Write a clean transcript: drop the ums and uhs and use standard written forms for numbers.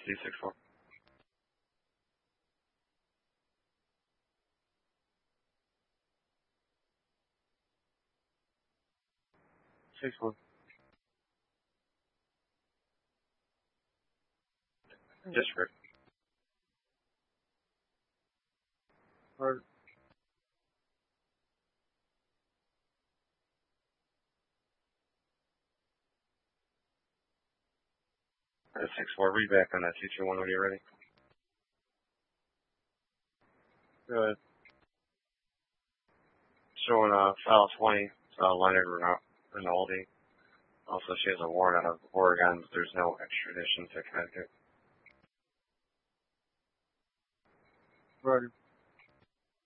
C64. 6-1. Just for 6-4. Read back on that 221 when you're ready. Good. Showing file 20, Leonard Rinaldi. Also, she has a warrant out of Oregon, but there's no extradition to Connecticut. Right.